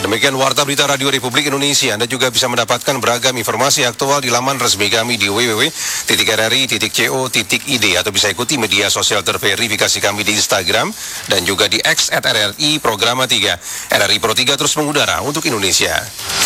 demikian Warta Berita Radio Republik Indonesia. Anda juga bisa mendapatkan beragam informasi aktual di laman resmi kami di www.rri.co.id atau bisa ikuti media sosial terverifikasi kami di Instagram dan juga di X @RRI Programa 3. RRI Pro 3 terus mengudara untuk Indonesia.